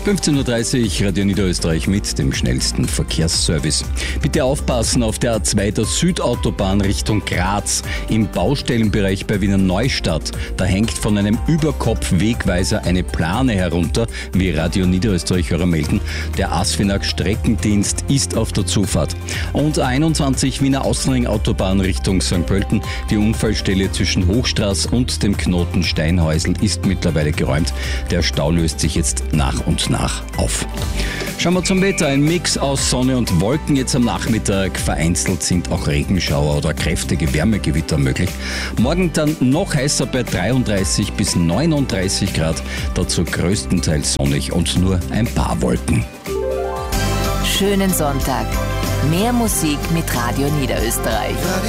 15.30 Uhr, Radio Niederösterreich mit dem schnellsten Verkehrsservice. Bitte aufpassen, auf der A2 der Südautobahn Richtung Graz im Baustellenbereich bei Wiener Neustadt. Da hängt von einem Überkopf-Wegweiser eine Plane herunter, wie Radio Niederösterreich-Hörer melden. Der ASFINAG-Streckendienst ist auf der Zufahrt. Und A21 Wiener Außenring-Autobahn Richtung St. Pölten. Die Unfallstelle zwischen Hochstraß und dem Knoten Steinhäusl ist mittlerweile geräumt. Der Stau löst sich jetzt nach und nach auf. Schauen wir zum Wetter. Ein Mix aus Sonne und Wolken jetzt am Nachmittag. Vereinzelt sind auch Regenschauer oder kräftige Wärmegewitter möglich. Morgen dann noch heißer bei 33 bis 39 Grad. Dazu größtenteils sonnig und nur ein paar Wolken. Schönen Sonntag. Mehr Musik mit Radio Niederösterreich.